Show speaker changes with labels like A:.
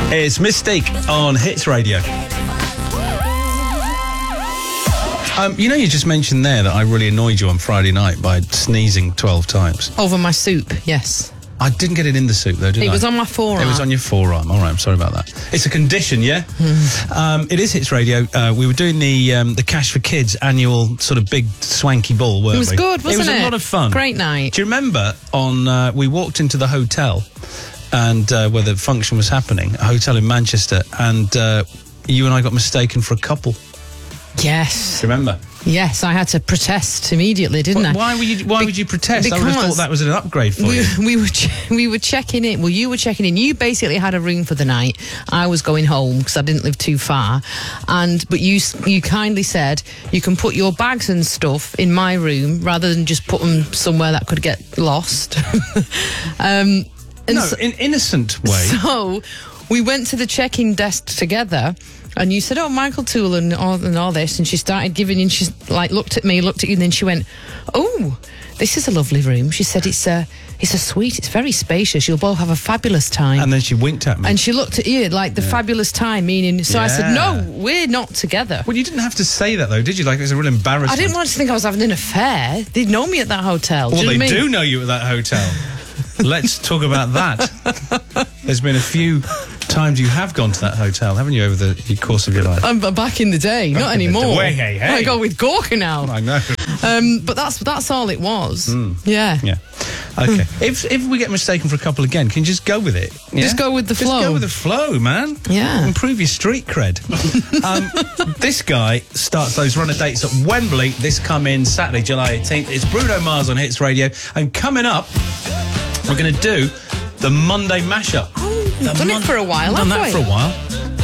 A: It's Mystique on Hits Radio. You just mentioned there that I really annoyed you on Friday night by sneezing 12 times.
B: Over my soup, yes.
A: I didn't get it in the soup, though, did I?
B: It was on my forearm.
A: It was on your forearm. All right, I'm sorry about that. It's a condition, yeah? It is Hits Radio. We were doing the Cash for Kids annual sort of big swanky ball, weren't we?
B: It was good, wasn't it?
A: It was a lot of fun.
B: Great night.
A: Do you remember we walked into the hotel and where the function was happening, a hotel in Manchester, and you and I got mistaken for a couple?
B: Yes.
A: Do you remember?
B: Yes, I had to protest immediately, didn't I?
A: Why would you protest? I would have thought that was an upgrade for you.
B: We were checking in. Well, you were checking in. You basically had a room for the night. I was going home because I didn't live too far. But you kindly said you can put your bags and stuff in my room rather than just put them somewhere that could get lost. In
A: innocent way.
B: So we went to the check-in desk together. And you said, Michael Toole and all this. And she started giving, and she looked at me, looked at you, and then she went, oh, this is a lovely room. She said, it's a suite. It's very spacious. You'll both have a fabulous time.
A: And then she winked at me.
B: And she looked at you like the fabulous time, meaning, so I said, no, we're not together.
A: Well, you didn't have to say that, though, did you? Like, it was a real embarrassment.
B: I didn't want to think I was having an affair. They'd know me at that hotel.
A: Well, they do know you at that hotel. Let's talk about that. There's been a few times you have gone to that hotel, haven't you, over the course of your life?
B: Back in the day, not anymore.
A: Hey.
B: I go with Gorka now.
A: I know.
B: But that's all it was. Yeah.
A: Okay. If we get mistaken for a couple again, can you just go with it? Yeah?
B: Just go with the flow.
A: Just go with the flow, man.
B: Yeah.
A: Improve your street cred. This guy starts those runner dates at Wembley this coming Saturday, July 18th. It's Bruno Mars on Hits Radio. And coming up, we're going to do the Monday mashup.
B: We've done it for a while,
A: haven't we? Done that for a while.